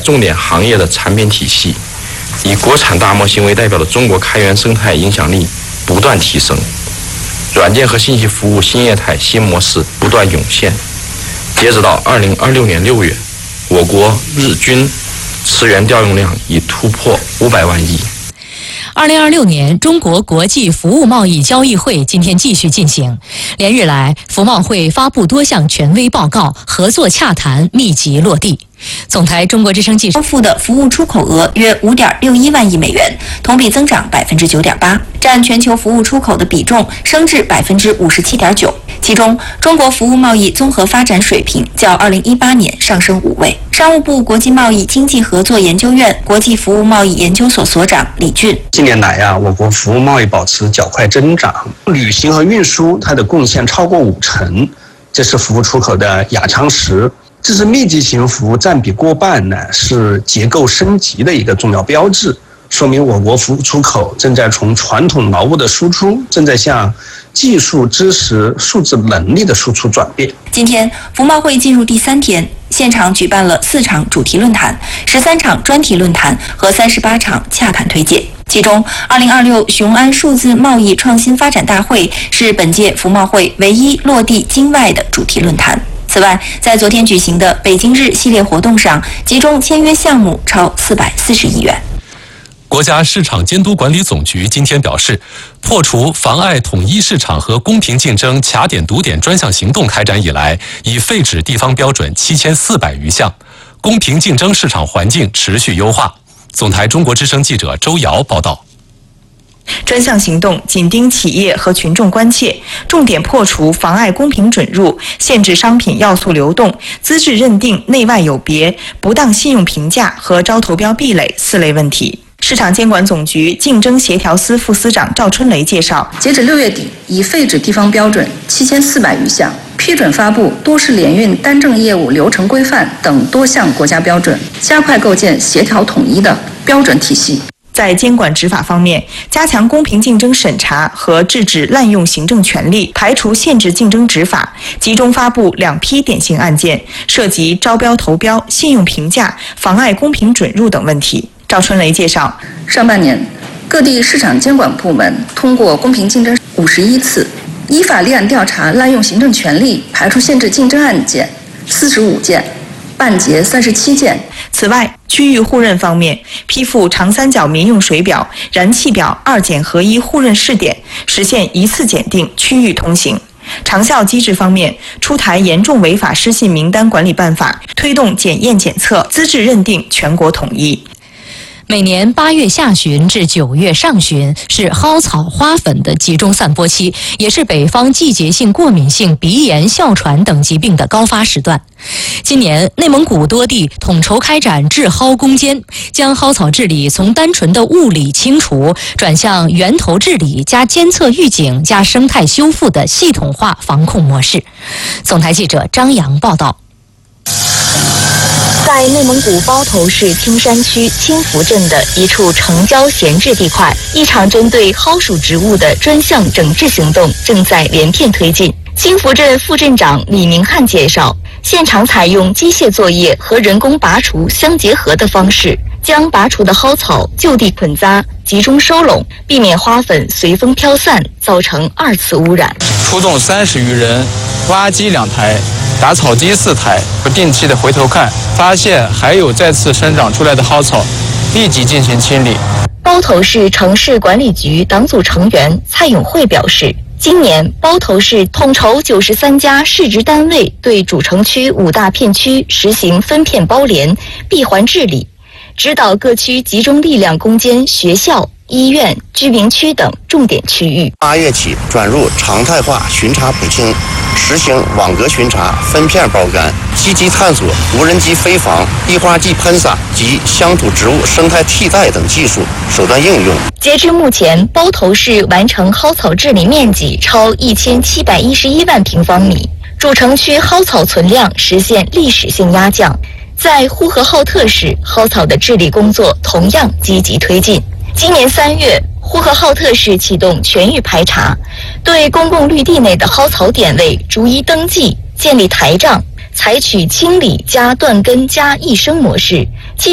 重点行业的产品体系，以国产大模型为代表的中国开源生态影响力不断提升，软件和信息服务新业态新模式不断涌现。截止到2026年6月，我国日均池源调用量已突破500万亿。 2026年中国国际服务贸易交易会今天继续进行。连日来，服贸会发布多项权威报告，合作洽谈密集落地。总台中国之声记者交付的服务出口额约5.61万亿美元，同比增长9.8%，占全球服务出口的比重升至57.9%。其中，中国服务贸易综合发展水平较2018年上升5位。商务部国际贸易经济合作研究院国际服务贸易研究所所长李俊： 近年来我国服务贸易保持较快增长，旅行和运输它的贡献超过50%，这是服务出口的压舱石。这是密集型服务占比过半是结构升级的一个重要标志，说明我国服务出口正在从传统劳务的输出，正在向技术知识、数字能力的输出转变。 今天，服贸会进入第3天，现场举办了4场主题论坛、13场专题论坛和38场洽谈推介。其中，2026雄安数字贸易创新发展大会是本届服贸会唯一落地京外的主题论坛。此外，在昨天举行的北京日系列活动上，集中签约项目超440亿元。 国家市场监督管理总局今天表示，破除妨碍统一市场和公平竞争卡点堵点专项行动开展以来，已废止地方标准7400余项，公平竞争市场环境持续优化。总台中国之声记者周瑶报道。 专项行动紧盯企业和群众关切，重点破除妨碍公平准入、限制商品要素流动、资质认定内外有别、不当信用评价和招投标壁垒4类问题。市场监管总局竞争协调司副司长赵春雷介绍， 截止6月底，已废止地方标准7400余项，批准发布多式联运单证业务流程规范等多项国家标准，加快构建协调统一的标准体系。 在监管执法方面，加强公平竞争审查和制止滥用行政权力，排除限制竞争执法，集中发布2批典型案件，涉及招标投标、信用评价、妨碍公平准入等问题。赵春雷介绍， 上半年，各地市场监管部门通过公平竞争51次，依法立案调查滥用行政权力、排除限制竞争案件45件，办结37件。 此外，区域互认方面，批复长三角民用水表、燃气表2检合一互认试点，实现一次检定、区域通行。长效机制方面，出台严重违法失信名单管理办法，推动检验检测、资质认定全国统一。 每年8月下旬至9月上旬是蒿草花粉的集中散播期，也是北方季节性过敏性鼻炎、哮喘等疾病的高发时段。今年，内蒙古多地统筹开展治蒿攻坚，将蒿草治理从单纯的物理清除转向源头治理加监测预警加生态修复的系统化防控模式。总台记者张扬报道。 在内蒙古包头市青山区青福镇的一处城郊闲置地块，一场针对蒿属植物的专项整治行动正在连片推进。青福镇副镇长李明汉介绍，现场采用机械作业和人工拔除相结合的方式，将拔除的蒿草就地捆扎，集中收拢，避免花粉随风飘散，造成2次污染。 出动30余人，挖机2台，打草机4台，不定期的回头看，发现还有再次生长出来的蒿草，立即进行清理。 包头市城市管理局党组成员蔡永慧表示，今年包头市统筹93家市直单位对主城区5大片区实行分片包联、闭环治理，指导各区集中力量攻坚学校、医院、居民区等重点区域。 8月起转入常态化巡查补清，实行网格巡查、分片包干，积极探索无人机飞防、滴花剂喷洒及乡土植物生态替代等技术手段应用。 截至目前，包头市完成蒿草治理面积超1711万平方米，主城区蒿草存量实现历史性压降。在呼和浩特市，蒿草的治理工作同样积极推进。今年3月，呼和浩特市启动全域排查，对公共绿地内的蒿草点位逐一登记，建立台账，采取清理加断根加抑生模式，